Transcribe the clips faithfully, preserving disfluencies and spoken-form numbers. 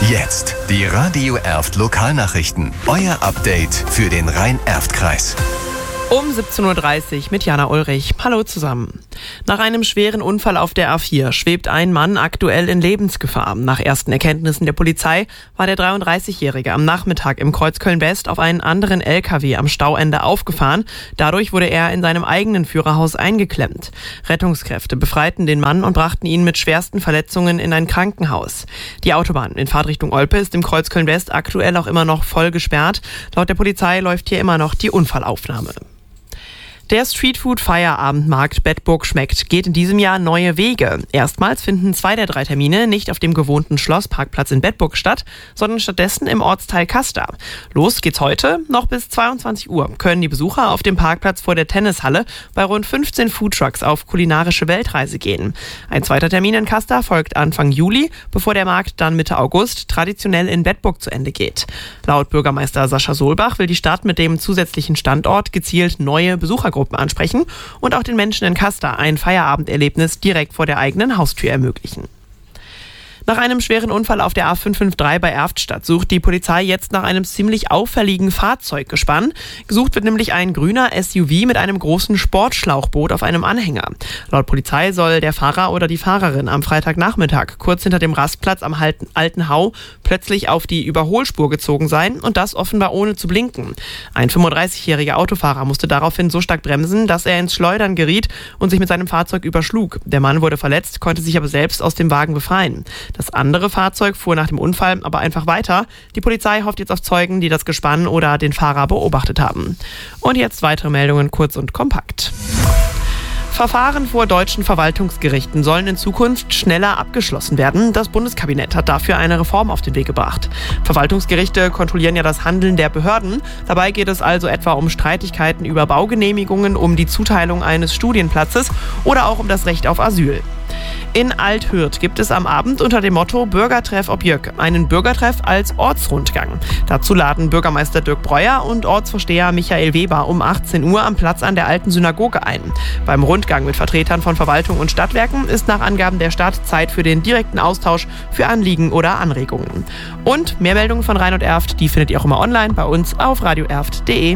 Jetzt die Radio Erft Lokalnachrichten. Euer Update für den Rhein-Erft-Kreis. Um siebzehn Uhr dreißig mit Jana Ulrich. Hallo zusammen. Nach einem schweren Unfall auf der A vier schwebt ein Mann aktuell in Lebensgefahr. Nach ersten Erkenntnissen der Polizei war der dreiunddreißigjährige am Nachmittag im Kreuz Köln-West auf einen anderen L K W am Stauende aufgefahren. Dadurch wurde er in seinem eigenen Führerhaus eingeklemmt. Rettungskräfte befreiten den Mann und brachten ihn mit schwersten Verletzungen in ein Krankenhaus. Die Autobahn in Fahrtrichtung Olpe ist im Kreuz Köln-West aktuell auch immer noch voll gesperrt. Laut der Polizei läuft hier immer noch die Unfallaufnahme. Der Streetfood-Feierabendmarkt Bedburg schmeckt geht in diesem Jahr neue Wege. Erstmals finden zwei der drei Termine nicht auf dem gewohnten Schlossparkplatz in Bedburg statt, sondern stattdessen im Ortsteil Kasta. Los geht's heute. Noch bis zweiundzwanzig Uhr können die Besucher auf dem Parkplatz vor der Tennishalle bei rund fünfzehn Foodtrucks auf kulinarische Weltreise gehen. Ein zweiter Termin in Kasta folgt Anfang Juli, bevor der Markt dann Mitte August traditionell in Bedburg zu Ende geht. Laut Bürgermeister Sascha Solbach will die Stadt mit dem zusätzlichen Standort gezielt neue Besuchergruppen ansprechen und auch den Menschen in Kasta ein Feierabenderlebnis direkt vor der eigenen Haustür ermöglichen. Nach einem schweren Unfall auf der A fünf fünf drei bei Erftstadt sucht die Polizei jetzt nach einem ziemlich auffälligen Fahrzeuggespann. Gesucht wird nämlich ein grüner S U V mit einem großen Sportschlauchboot auf einem Anhänger. Laut Polizei soll der Fahrer oder die Fahrerin am Freitagnachmittag kurz hinter dem Rastplatz am Alten Hau plötzlich auf die Überholspur gezogen sein und das offenbar ohne zu blinken. Ein fünfunddreißigjähriger Autofahrer musste daraufhin so stark bremsen, dass er ins Schleudern geriet und sich mit seinem Fahrzeug überschlug. Der Mann wurde verletzt, konnte sich aber selbst aus dem Wagen befreien. Das andere Fahrzeug fuhr nach dem Unfall aber einfach weiter. Die Polizei hofft jetzt auf Zeugen, die das Gespann oder den Fahrer beobachtet haben. Und jetzt weitere Meldungen kurz und kompakt. Verfahren vor deutschen Verwaltungsgerichten sollen in Zukunft schneller abgeschlossen werden. Das Bundeskabinett hat dafür eine Reform auf den Weg gebracht. Verwaltungsgerichte kontrollieren ja das Handeln der Behörden. Dabei geht es also etwa um Streitigkeiten über Baugenehmigungen, um die Zuteilung eines Studienplatzes oder auch um das Recht auf Asyl. In Althürth gibt es am Abend unter dem Motto Bürgertreff ob Jöck einen Bürgertreff als Ortsrundgang. Dazu laden Bürgermeister Dirk Breuer und Ortsvorsteher Michael Weber um achtzehn Uhr am Platz an der alten Synagoge ein. Beim Rundgang mit Vertretern von Verwaltung und Stadtwerken ist nach Angaben der Stadt Zeit für den direkten Austausch für Anliegen oder Anregungen. Und mehr Meldungen von Rhein und Erft, die findet ihr auch immer online bei uns auf radio erft punkt de.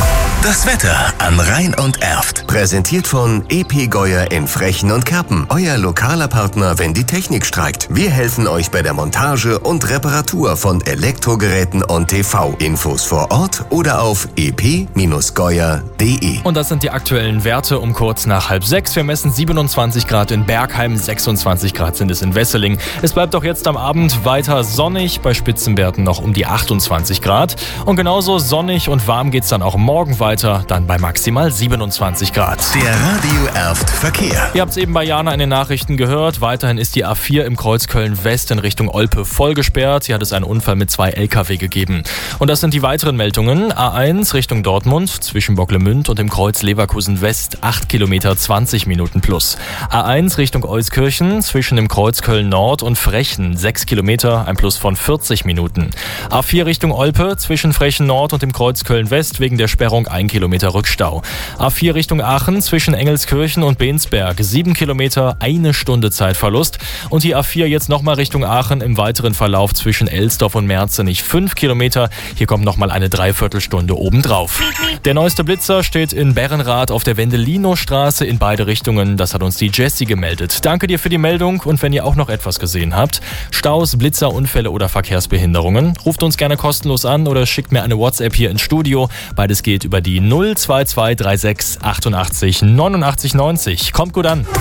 Das Wetter an Rhein und Erft. Präsentiert von E P Geuer in Frechen und Kerpen. Euer lokaler Partner, wenn die Technik streikt. Wir helfen euch bei der Montage und Reparatur von Elektrogeräten und T V. Infos vor Ort oder auf e p geuer punkt de. Und das sind die aktuellen Werte um kurz nach halb sechs. Wir messen siebenundzwanzig Grad in Bergheim, sechsundzwanzig Grad sind es in Wesseling. Es bleibt auch jetzt am Abend weiter sonnig, bei Spitzenwerten noch um die achtundzwanzig Grad. Und genauso sonnig und warm geht's dann auch morgen weiter. Weiter, dann bei maximal siebenundzwanzig Grad. Der Radio Erft Verkehr. Ihr habt es eben bei Jana in den Nachrichten gehört. Weiterhin ist die A vier im Kreuz Köln-West in Richtung Olpe voll gesperrt. Hier hat es einen Unfall mit zwei L K W gegeben. Und das sind die weiteren Meldungen. A eins Richtung Dortmund zwischen Bocklemünd und dem Kreuz Leverkusen-West acht Kilometer zwanzig Minuten plus. A eins Richtung Euskirchen zwischen dem Kreuz Köln-Nord und Frechen sechs Kilometer, ein Plus von vierzig Minuten. A vier Richtung Olpe zwischen Frechen-Nord und dem Kreuz Köln-West wegen der Sperrung ein Kilometer Rückstau. A vier Richtung Aachen zwischen Engelskirchen und Bensberg sieben Kilometer, eine Stunde Zeitverlust. Und die A vier jetzt nochmal Richtung Aachen im weiteren Verlauf zwischen Elsdorf und Merzenich fünf Kilometer. Hier kommt nochmal eine Dreiviertelstunde obendrauf. Der neueste Blitzer steht in Berrenrath auf der Wendelino-Straße in beide Richtungen. Das hat uns die Jessie gemeldet. Danke dir für die Meldung und wenn ihr auch noch etwas gesehen habt, Staus, Blitzer, Unfälle oder Verkehrsbehinderungen, ruft uns gerne kostenlos an oder schickt mir eine WhatsApp hier ins Studio. Beides geht über die null zwei zwei drei sechs achtundachtzig neunundachtzig neunzig. Kommt gut an.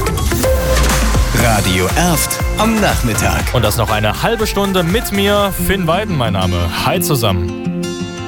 Radio Erft am Nachmittag. Und das noch eine halbe Stunde mit mir, Finn Weiden mein Name. Hi zusammen.